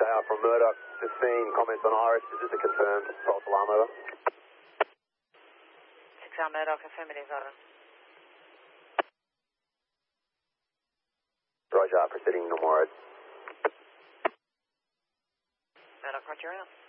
Tower from Murdoch. Just seeing comments on Iris. Is this a confirmed false alarm, over? 6R Murdoch, affirmative, over. Roger, proceeding normal road. Murdoch, roger out.